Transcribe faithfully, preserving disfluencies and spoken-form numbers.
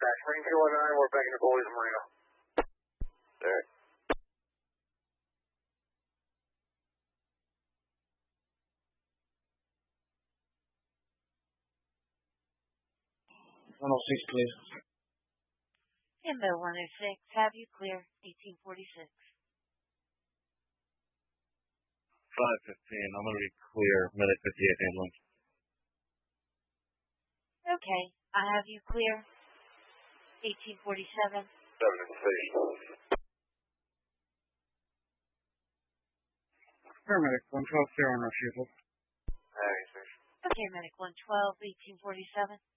dispatch. Marine two one nine, we're back in the Boys Marina. Alright. one oh six, please. Inbo one oh six, have you clear, eighteen forty-six. five fifteen, I'm going to be clear, medic fifty-eight ambulance. Okay, I have you clear, eighteen forty-seven. seven in the station. Paramedic one twelve, clear on refusal. Hey, station. Okay, medic one twelve, eighteen forty-seven.